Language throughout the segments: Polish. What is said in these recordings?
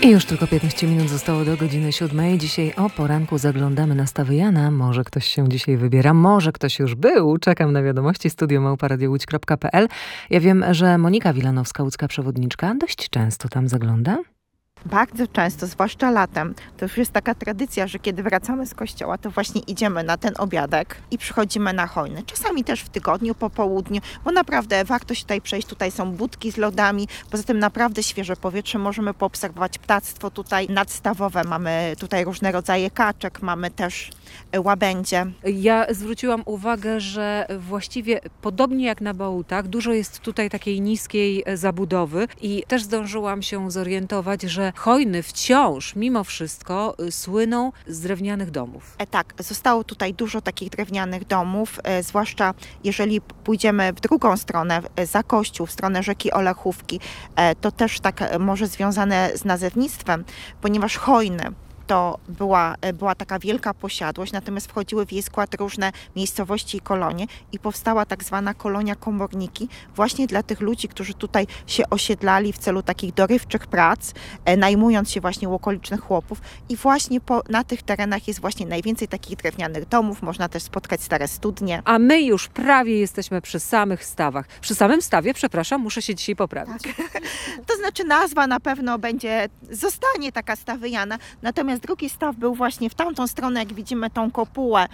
I już tylko 15 minut zostało do godziny 7. Dzisiaj o poranku zaglądamy na stawy Jana. Może ktoś się dzisiaj wybiera, może ktoś już był. Czekam na wiadomości. studio@radiowłódź.pl. Ja wiem, że Monika Wilanowska, łódzka przewodniczka, dość często tam zagląda. Bardzo często, zwłaszcza latem. To już jest taka tradycja, że kiedy wracamy z kościoła, to właśnie idziemy na ten obiadek i przychodzimy na hojny. Czasami też w tygodniu, po południu, bo naprawdę warto się tutaj przejść. Tutaj są budki z lodami. Poza tym naprawdę świeże powietrze. Możemy poobserwować ptactwo tutaj nadstawowe. Mamy tutaj różne rodzaje kaczek, mamy też łabędzie. Ja zwróciłam uwagę, że właściwie podobnie jak na Bałutach, dużo jest tutaj takiej niskiej zabudowy i też zdążyłam się zorientować, że hojny wciąż, mimo wszystko, słyną z drewnianych domów. Tak, zostało tutaj dużo takich drewnianych domów, zwłaszcza jeżeli pójdziemy w drugą stronę, za kościół, w stronę rzeki Olechówki, to też tak może związane z nazewnictwem, ponieważ hojny to była taka wielka posiadłość, natomiast wchodziły w jej skład różne miejscowości i kolonie i powstała tak zwana kolonia komorniki właśnie dla tych ludzi, którzy tutaj się osiedlali w celu takich dorywczych prac, najmując się właśnie u okolicznych chłopów i właśnie na tych terenach jest właśnie najwięcej takich drewnianych domów, można też spotkać stare studnie. A my już prawie jesteśmy przy samych stawach. Przy samym stawie, przepraszam, muszę się dzisiaj poprawić. Tak. To znaczy nazwa na pewno zostanie taka Stawy Jana, natomiast drugi staw był właśnie w tamtą stronę, jak widzimy tą kopułę,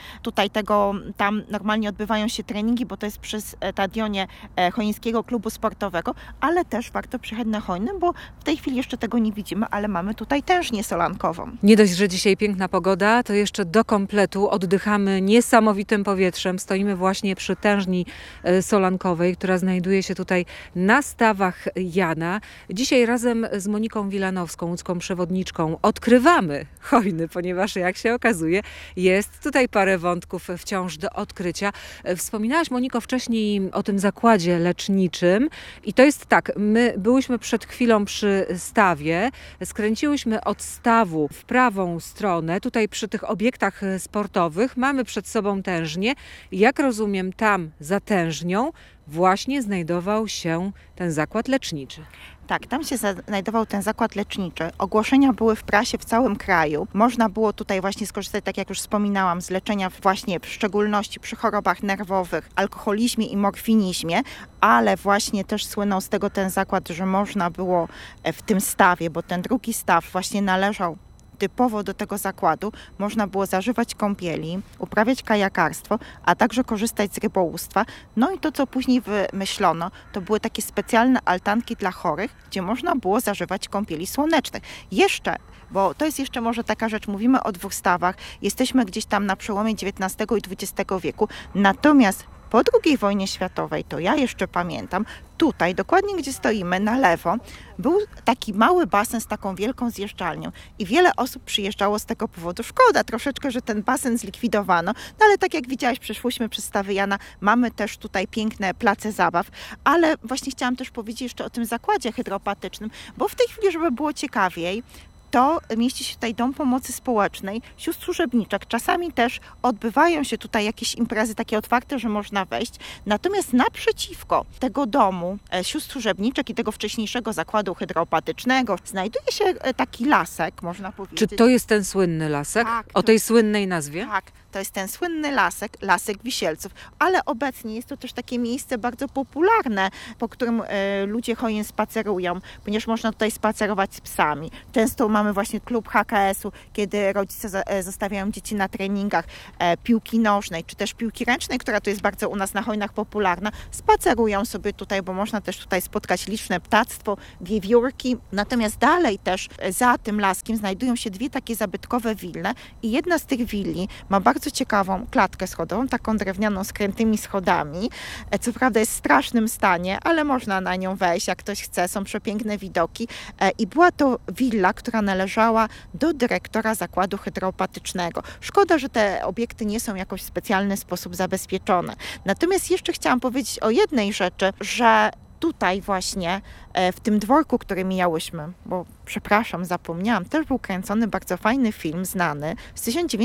tam normalnie odbywają się treningi, bo to jest przy stadionie Chojnickiego Klubu Sportowego, ale też warto przyjechać na hojny, bo w tej chwili jeszcze tego nie widzimy, ale mamy tutaj tężnię solankową. Nie dość, że dzisiaj piękna pogoda, to jeszcze do kompletu oddychamy niesamowitym powietrzem. Stoimy właśnie przy tężni solankowej, która znajduje się tutaj na stawach Jana. Dzisiaj razem z Moniką Wilanowską, łódzką przewodniczką, odkrywamy hojny, ponieważ jak się okazuje, jest tutaj parę wątków wciąż do odkrycia. Wspominałaś, Moniko, wcześniej o tym zakładzie leczniczym i to jest tak, my byłyśmy przed chwilą przy stawie, skręciłyśmy od stawu w prawą stronę, tutaj przy tych obiektach sportowych, mamy przed sobą tężnię. Jak rozumiem, tam za tężnią właśnie znajdował się ten zakład leczniczy. Tak, tam się znajdował ten zakład leczniczy. Ogłoszenia były w prasie w całym kraju. Można było tutaj właśnie skorzystać, tak jak już wspominałam, z leczenia właśnie w szczególności przy chorobach nerwowych, alkoholizmie i morfinizmie, ale właśnie też słynął z tego ten zakład, że można było w tym stawie, bo ten drugi staw właśnie należał typowo do tego zakładu, można było zażywać kąpieli, uprawiać kajakarstwo, a także korzystać z rybołówstwa. No i to, co później wymyślono, to były takie specjalne altanki dla chorych, gdzie można było zażywać kąpieli słonecznych. Jeszcze, bo to jest jeszcze może taka rzecz, mówimy o dwóch stawach, jesteśmy gdzieś tam na przełomie XIX i XX wieku, natomiast po II wojnie światowej, to ja jeszcze pamiętam, tutaj, dokładnie gdzie stoimy, na lewo, był taki mały basen z taką wielką zjeżdżalnią i wiele osób przyjeżdżało z tego powodu. Szkoda troszeczkę, że ten basen zlikwidowano, no ale tak jak widziałaś, przeszłyśmy przez Stawy Jana, mamy też tutaj piękne place zabaw, ale właśnie chciałam też powiedzieć jeszcze o tym zakładzie hydropatycznym, bo w tej chwili, żeby było ciekawiej, to mieści się tutaj Dom Pomocy Społecznej, sióstr służebniczek. Czasami też odbywają się tutaj jakieś imprezy takie otwarte, że można wejść. Natomiast naprzeciwko tego domu sióstr służebniczek i tego wcześniejszego zakładu hydropatycznego znajduje się taki lasek, można powiedzieć. Czy to jest ten słynny lasek? Tak, o tej słynnej nazwie? Tak, to jest ten słynny lasek Wisielców, ale obecnie jest to też takie miejsce bardzo popularne, po którym ludzie hojnie spacerują, ponieważ można tutaj spacerować z psami. Często mamy właśnie klub HKS-u, kiedy rodzice zostawiają dzieci na treningach piłki nożnej, czy też piłki ręcznej, która tu jest bardzo u nas na hojnach popularna. Spacerują sobie tutaj, bo można też tutaj spotkać liczne ptactwo, wiewiórki. Natomiast dalej też za tym laskiem znajdują się dwie takie zabytkowe wille i jedna z tych willi ma bardzo ciekawą klatkę schodową, taką drewnianą z krętymi schodami. Co prawda jest w strasznym stanie, ale można na nią wejść, jak ktoś chce. Są przepiękne widoki. I była to willa, która należała do dyrektora zakładu hydropatycznego. Szkoda, że te obiekty nie są jakoś w specjalny sposób zabezpieczone. Natomiast jeszcze chciałam powiedzieć o jednej rzeczy, że tutaj właśnie w tym dworku, który mijałyśmy, bo przepraszam, zapomniałam, też był kręcony bardzo fajny film znany z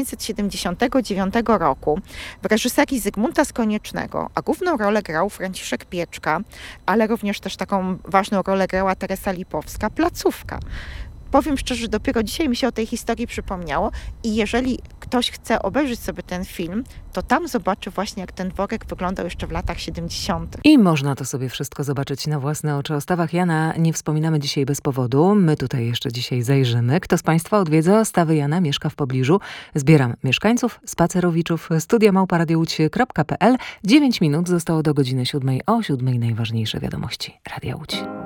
1979 roku w reżyserii Zygmunta Skoniecznego, a główną rolę grał Franciszek Pieczka, ale również też taką ważną rolę grała Teresa Lipowska, Placówka. powiem szczerze, że dopiero dzisiaj mi się o tej historii przypomniało i jeżeli ktoś chce obejrzeć sobie ten film, to tam zobaczy właśnie, jak ten worek wyglądał jeszcze w latach 70. I można to sobie wszystko zobaczyć na własne oczy. O stawach Jana nie wspominamy dzisiaj bez powodu. My tutaj jeszcze dzisiaj zajrzymy. Kto z Państwa odwiedza stawy Jana, mieszka w pobliżu? Zbieram mieszkańców, spacerowiczów. studia@radiołódź.pl. 9 minut zostało do godziny 7. O 7 najważniejsze wiadomości Radia Łódź.